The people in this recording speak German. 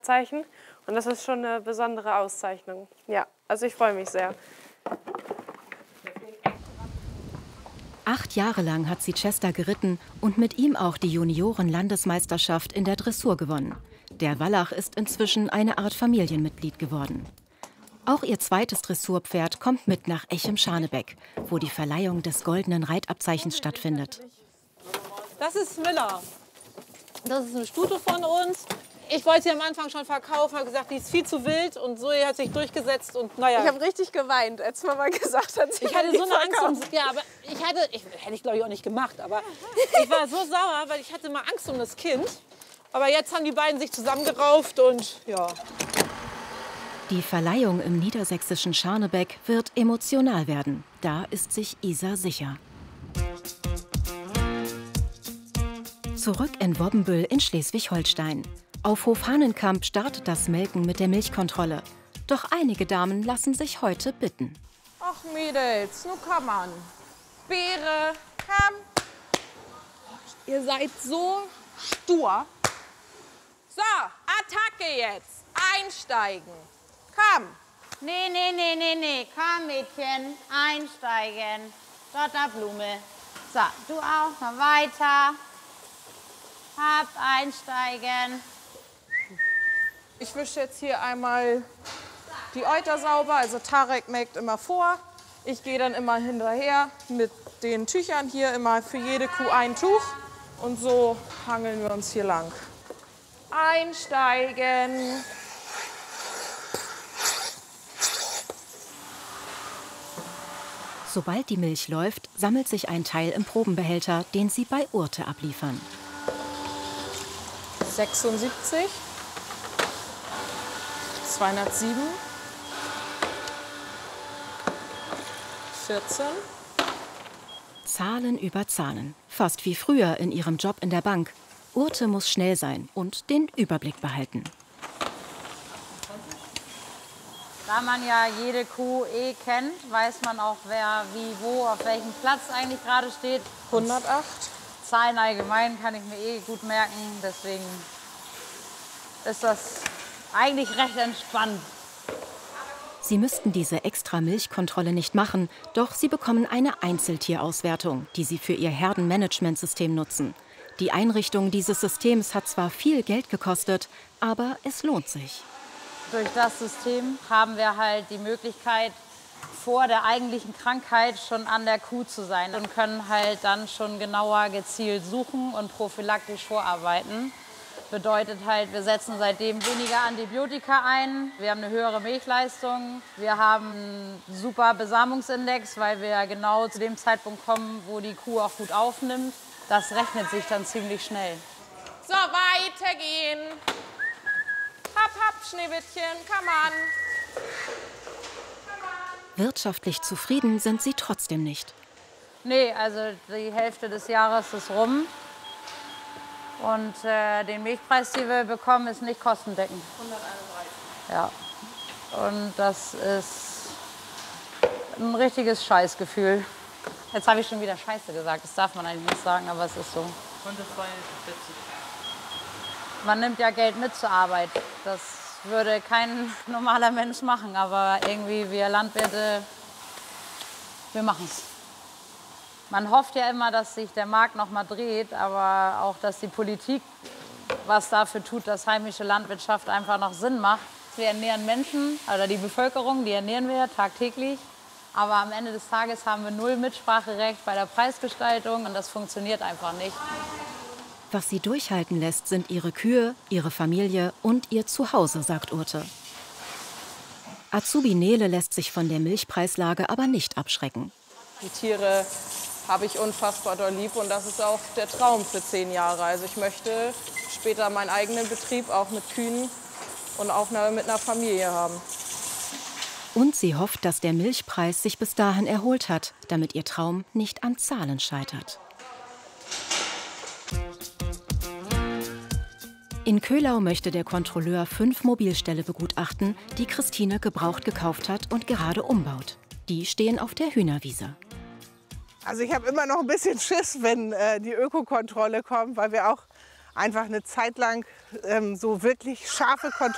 Zeichen. Und das ist schon eine besondere Auszeichnung. Ja, also ich freue mich sehr. 8 Jahre lang hat sie Chester geritten und mit ihm auch die Junioren-Landesmeisterschaft in der Dressur gewonnen. Der Wallach ist inzwischen eine Art Familienmitglied geworden. Auch ihr zweites Dressurpferd kommt mit nach Echem-Scharnebeck, wo die Verleihung des goldenen Reitabzeichens stattfindet. Das ist Miller. Das ist eine Stute von uns. Ich wollte sie am Anfang schon verkaufen, habe gesagt, die ist viel zu wild und Zoe hat sich durchgesetzt und naja. Ich habe richtig geweint, als Mama gesagt hat, sie Ich hatte so eine Angst, ja, aber hätte ich glaube ich auch nicht gemacht, aber ich war so sauer, weil ich hatte mal Angst um das Kind. Aber jetzt haben die beiden sich zusammengerauft und ja. Die Verleihung im niedersächsischen Scharnebeck wird emotional werden. Da ist sich Isa sicher. Zurück in Wobbenbüll in Schleswig-Holstein. Auf Hof Hahnenkamp startet das Melken mit der Milchkontrolle. Doch einige Damen lassen sich heute bitten. Ach Mädels, nun komm an. Beere, komm. Ihr seid so stur. So, Attacke jetzt. Einsteigen. Komm. Nee. Komm, Mädchen. Einsteigen. Dotterblume. So, du auch. Mal weiter. Hab einsteigen. Ich wische jetzt hier einmal die Euter sauber. Also Tarek melkt immer vor. Ich gehe dann immer hinterher mit den Tüchern hier, immer für jede Kuh ein Tuch. Und so hangeln wir uns hier lang. Einsteigen. Sobald die Milch läuft, sammelt sich ein Teil im Probenbehälter, den sie bei Urte abliefern. 76, 207, 14. Zahlen über Zahlen. Fast wie früher in ihrem Job in der Bank. Urte muss schnell sein und den Überblick behalten. Da man ja jede Kuh kennt, weiß man auch, wer wie wo auf welchem Platz eigentlich gerade steht. 108. Zahlen allgemein kann ich mir gut merken, deswegen ist das eigentlich recht entspannt. Sie müssten diese extra Milchkontrolle nicht machen, doch sie bekommen eine Einzeltierauswertung, die sie für ihr Herdenmanagementsystem nutzen. Die Einrichtung dieses Systems hat zwar viel Geld gekostet, aber es lohnt sich. Durch das System haben wir halt die Möglichkeit, vor der eigentlichen Krankheit schon an der Kuh zu sein und können halt dann schon genauer gezielt suchen und prophylaktisch vorarbeiten. Bedeutet halt, wir setzen seitdem weniger Antibiotika ein, wir haben eine höhere Milchleistung, wir haben einen super Besamungsindex, weil wir genau zu dem Zeitpunkt kommen, wo die Kuh auch gut aufnimmt. Das rechnet sich dann ziemlich schnell. So, weitergehen. Hopp, Schneewittchen, komm an. Wirtschaftlich zufrieden sind sie trotzdem nicht. Nee, also die Hälfte des Jahres ist rum. Und den Milchpreis, den wir bekommen, ist nicht kostendeckend. 131. Ja. Und das ist ein richtiges Scheißgefühl. Jetzt habe ich schon wieder Scheiße gesagt. Das darf man eigentlich nicht sagen, aber es ist so. Man nimmt ja Geld mit zur Arbeit. Das würde kein normaler Mensch machen. Aber irgendwie wir Landwirte, wir machen es. Man hofft ja immer, dass sich der Markt noch mal dreht, aber auch, dass die Politik was dafür tut, dass heimische Landwirtschaft einfach noch Sinn macht. Wir ernähren Menschen, oder die Bevölkerung, die ernähren wir tagtäglich. Aber am Ende des Tages haben wir 0 Mitspracherecht bei der Preisgestaltung und das funktioniert einfach nicht. Was sie durchhalten lässt, sind ihre Kühe, ihre Familie und ihr Zuhause, sagt Urte. Azubi Nele lässt sich von der Milchpreislage aber nicht abschrecken. Die Tiere habe ich unfassbar doll lieb und das ist auch der Traum für 10 Jahre. Also ich möchte später meinen eigenen Betrieb auch mit Kühen und auch mit einer Familie haben. Und sie hofft, dass der Milchpreis sich bis dahin erholt hat, damit ihr Traum nicht an Zahlen scheitert. In Köhlau möchte der Kontrolleur 5 Mobilställe begutachten, die Christine gebraucht gekauft hat und gerade umbaut. Die stehen auf der Hühnerwiese. Also ich habe immer noch ein bisschen Schiss, wenn die Ökokontrolle kommt, weil wir auch einfach eine Zeit lang so wirklich scharfe Kontrolle